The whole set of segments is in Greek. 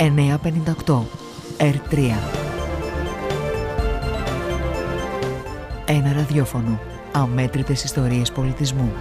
958 R3. Ένα ραδιόφωνο. Αμέτρητες ιστορίες πολιτισμού.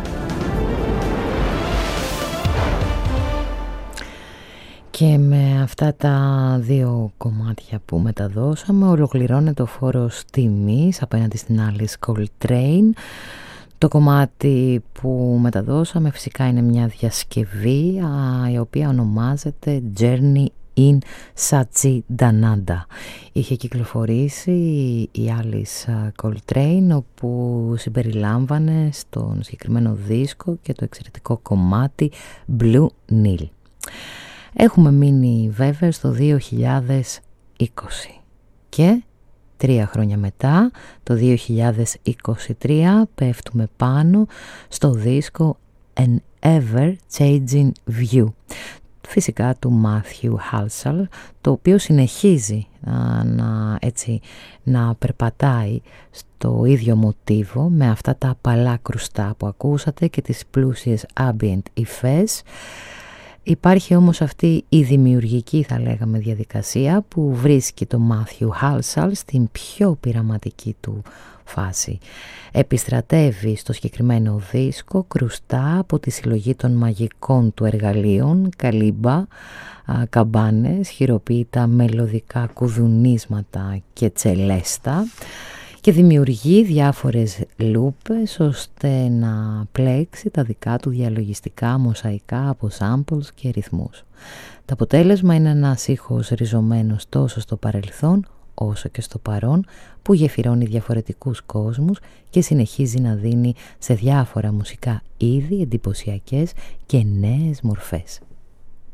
Και με αυτά τα δύο κομμάτια που μεταδώσαμε ολοκληρώνεται ο φόρος τιμής απέναντι στην Alice Coltrane. Το κομμάτι που μεταδώσαμε φυσικά είναι μια διασκευή η οποία ονομάζεται Journey in Satchidananda. Είχε κυκλοφορήσει η Alice Coltrane, όπου συμπεριλάμβανε στον συγκεκριμένο δίσκο και το εξαιρετικό κομμάτι Blue Nile. Έχουμε μείνει βέβαια στο 2020 και 3 χρόνια μετά, το 2023, πέφτουμε πάνω στο δίσκο An Ever Changing View, φυσικά του Matthew Halsall, το οποίο συνεχίζει να περπατάει στο ίδιο μοτίβο με αυτά τα απαλά κρουστά που ακούσατε και τις πλούσιες ambient υφές. Υπάρχει όμως αυτή η δημιουργική, θα λέγαμε, διαδικασία που βρίσκει το Matthew Halsall στην πιο πειραματική του φάση. Επιστρατεύει στο συγκεκριμένο δίσκο κρουστά από τη συλλογή των μαγικών του εργαλείων, καλύμπα, καμπάνες, χειροποίητα μελωδικά κουδουνίσματα και τσελέστα, και δημιουργεί διάφορες λούπες ώστε να πλέξει τα δικά του διαλογιστικά μοσαϊκά από samples και ρυθμούς. Το αποτέλεσμα είναι ένας ήχος ριζωμένος τόσο στο παρελθόν όσο και στο παρόν, που γεφυρώνει διαφορετικούς κόσμους και συνεχίζει να δίνει σε διάφορα μουσικά είδη εντυπωσιακές και νέες μορφές.